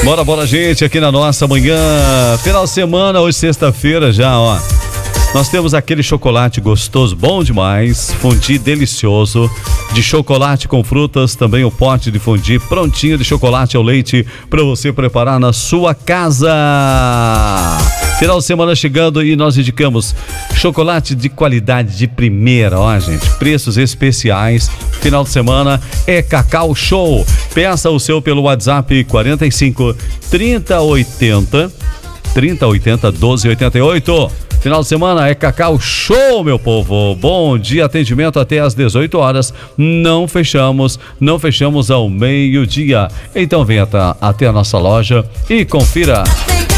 Bora, gente, aqui na nossa manhã. Final de semana, hoje sexta-feira já, ó. Nós temos aquele chocolate gostoso, bom demais, fondue delicioso, de chocolate com frutas, também o pote de fondue prontinho de chocolate ao leite para você preparar na sua casa. Final de semana chegando e nós indicamos chocolate de qualidade de primeira, ó gente, preços especiais. Final de semana é Cacau Show. Peça o seu pelo WhatsApp 45 3080 1288. Final de semana é Cacau Show, meu povo. Bom dia, atendimento até às 18 horas. Não fechamos ao meio-dia. Então venha até a nossa loja e confira.